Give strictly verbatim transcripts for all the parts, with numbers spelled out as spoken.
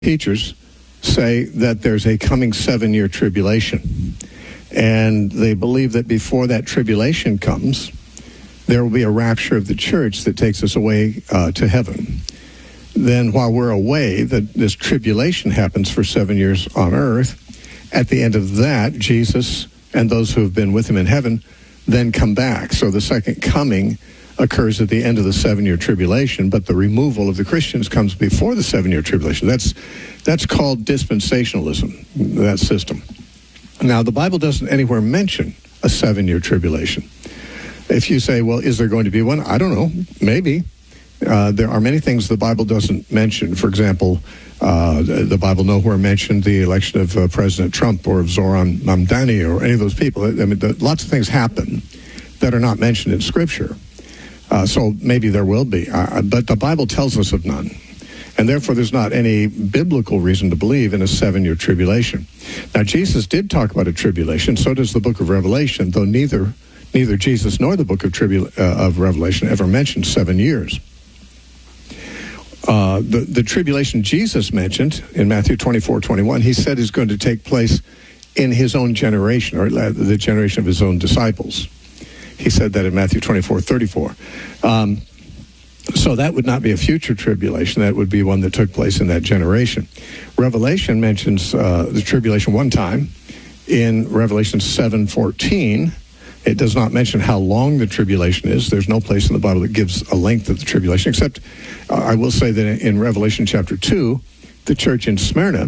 teachers say that there's a coming seven-year tribulation. And they believe that before that tribulation comes, there will be a rapture of the church that takes us away uh, to heaven. Then while we're away, that this tribulation happens for seven years on earth. At the end of that, Jesus and those who have been with him in heaven then come back. So the second coming occurs at the end of the seven-year tribulation, but the removal of the Christians comes before the seven-year tribulation. That's that's called dispensationalism, that system. Now, the Bible doesn't anywhere mention a seven-year tribulation. If you say, well, is there going to be one? I don't know. Maybe. Uh, there are many things the Bible doesn't mention. For example, uh, the, the Bible nowhere mentioned the election of uh, President Trump or of Zoran Mamdani or any of those people. I mean, the, lots of things happen that are not mentioned in Scripture. Uh, so maybe there will be. Uh, but the Bible tells us of none. And therefore, there's not any biblical reason to believe in a seven-year tribulation. Now, Jesus did talk about a tribulation. So does the book of Revelation, though neither neither Jesus nor the book of, Tribula- uh, of Revelation ever mentioned seven years. Uh, the, the tribulation Jesus mentioned in Matthew twenty-four twenty-one, he said is going to take place in his own generation, or the generation of his own disciples. He said that in Matthew twenty-four thirty-four. Um, so that would not be a future tribulation. That would be one that took place in that generation. Revelation mentions uh, the tribulation one time. In Revelation seven fourteen, it does not mention how long the tribulation is. There's no place in the Bible that gives a length of the tribulation, except uh, I will say that in Revelation chapter two, the church in Smyrna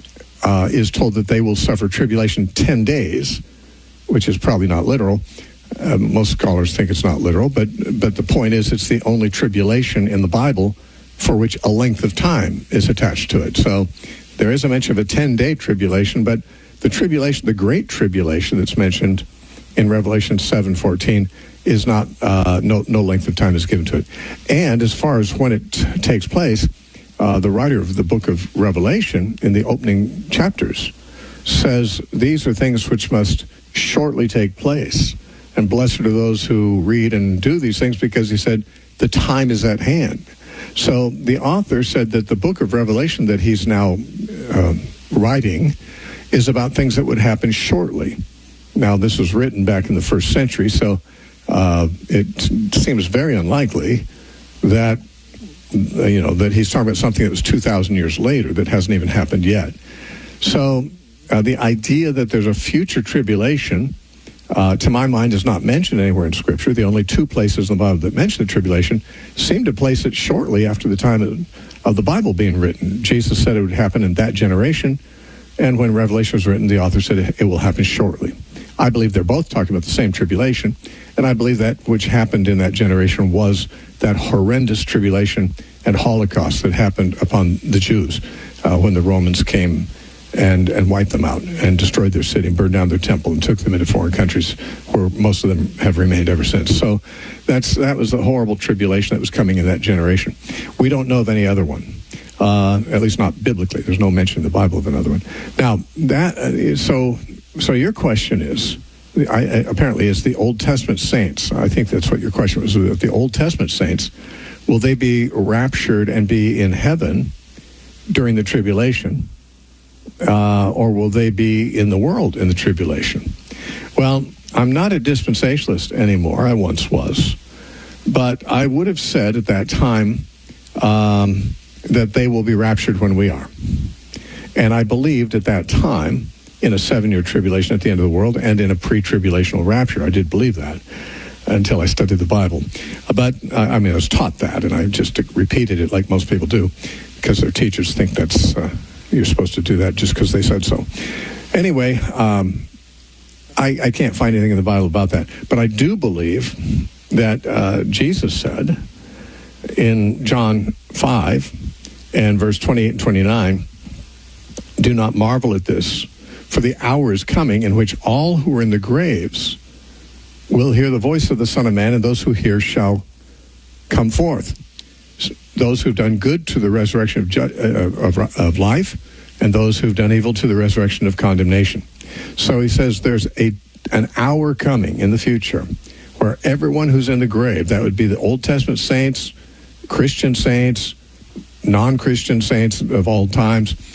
uh, is told that they will suffer tribulation ten days, which is probably not literal. Uh, most scholars think it's not literal, but but the point is it's the only tribulation in the Bible for which a length of time is attached to it. So there is a mention of a ten-day tribulation, but the tribulation, the great tribulation that's mentioned in Revelation seven fourteen is not, uh, no, no length of time is given to it. And as far as when it t- takes place, uh, the writer of the book of Revelation in the opening chapters says these are things which must shortly take place. And blessed are those who read and do these things, because he said the time is at hand. So the author said that the book of Revelation that he's now uh, writing is about things that would happen shortly. Now, this was written back in the first century, so uh, it seems very unlikely that, uh, you know, that he's talking about something that was two thousand years later that hasn't even happened yet. So uh, the idea that there's a future tribulation, Uh, to my mind, is not mentioned anywhere in Scripture. The only two places in the Bible that mention the tribulation seem to place it shortly after the time of, of the Bible being written. Jesus said it would happen in that generation, and when Revelation was written, the author said it, it will happen shortly. I believe they're both talking about the same tribulation, and I believe that which happened in that generation was that horrendous tribulation and Holocaust that happened upon the Jews uh, when the Romans came and and wiped them out and destroyed their city and burned down their temple and took them into foreign countries where most of them have remained ever since. So that's that was the horrible tribulation that was coming in that generation. We don't know of any other one, uh, at least not biblically. There's no mention in the Bible of another one. Now, that uh, so so your question is, I, I, apparently, is the Old Testament saints. I think that's what your question was. The Old Testament saints, will they be raptured and be in heaven during the tribulation? Uh, or will they be in the world in the tribulation? Well, I'm not a dispensationalist anymore. I once was. But I would have said at that time um, that they will be raptured when we are. And I believed at that time in a seven-year tribulation at the end of the world and in a pre-tribulational rapture. I did believe that until I studied the Bible. But, I mean, I was taught that, and I just repeated it like most people do, because their teachers think that's... Uh, You're supposed to do that just because they said so. Anyway, um, I, I can't find anything in the Bible about that. But I do believe that uh, Jesus said in John five and verse twenty-eight and twenty-nine, "Do not marvel at this, for the hour is coming in which all who are in the graves will hear the voice of the Son of Man, and those who hear shall come forth. Those who've done good to the resurrection of, ju- uh, of, of life, and those who've done evil to the resurrection of condemnation." So he says there's a an hour coming in the future where everyone who's in the grave, that would be the Old Testament saints, Christian saints, non-Christian saints of all times.